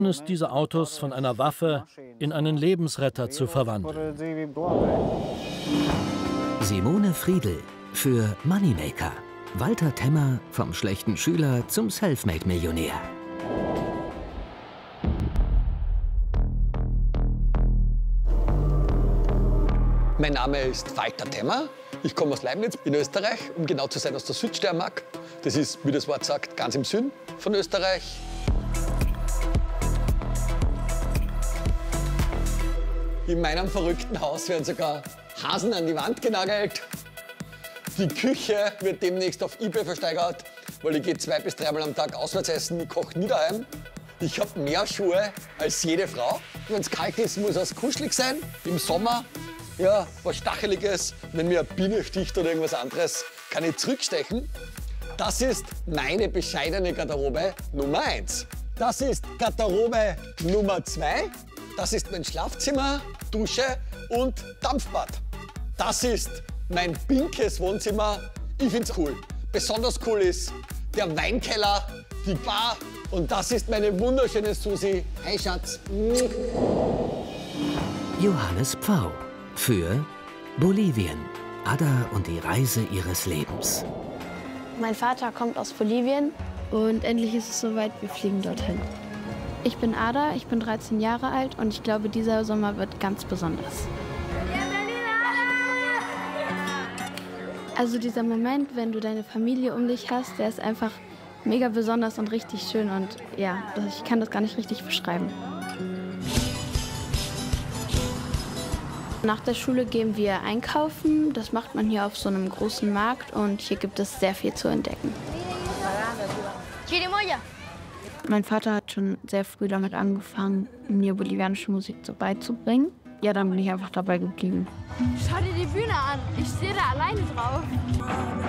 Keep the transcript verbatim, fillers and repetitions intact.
ist, diese Autos von einer Waffe in einen Lebensretter zu verwandeln. Simone Friedl für Moneymaker. Walter Temmer vom schlechten Schüler zum Selfmade-Millionär. Mein Name ist Walter Temmer. Ich komme aus Leibniz in Österreich, um genau zu sein aus der Südsteiermark. Das ist, wie das Wort sagt, ganz im Süden von Österreich. In meinem verrückten Haus werden sogar Hasen an die Wand genagelt. Die Küche wird demnächst auf eBay versteigert, weil ich gehe zwei bis dreimal am Tag auswärts essen, ich koche nie daheim. Ich habe mehr Schuhe als jede Frau. Wenn es kalt ist, muss es kuschelig sein. Im Sommer, ja, was Stacheliges. Wenn mir eine Biene sticht oder irgendwas anderes, kann ich zurückstechen. Das ist meine bescheidene Garderobe Nummer eins. Das ist Garderobe Nummer zwei. Das ist mein Schlafzimmer, Dusche und Dampfbad. Das ist mein pinkes Wohnzimmer. Ich find's cool. Besonders cool ist der Weinkeller, die Bar und das ist meine wunderschöne Susi. Hey Schatz. Johannes Pfau für Bolivien. Ada und die Reise ihres Lebens. Mein Vater kommt aus Bolivien und endlich ist es soweit, wir fliegen dorthin. Ich bin Ada, ich bin dreizehn Jahre alt und ich glaube, dieser Sommer wird ganz besonders. Also dieser Moment, wenn du deine Familie um dich hast, der ist einfach mega besonders und richtig schön und ja, ich kann das gar nicht richtig beschreiben. Nach der Schule gehen wir einkaufen. Das macht man hier auf so einem großen Markt und hier gibt es sehr viel zu entdecken. Mein Vater hat schon sehr früh damit angefangen, mir bolivianische Musik so beizubringen. Ja, dann bin ich einfach dabei geblieben. Schau dir die Bühne an. Ich stehe da alleine drauf.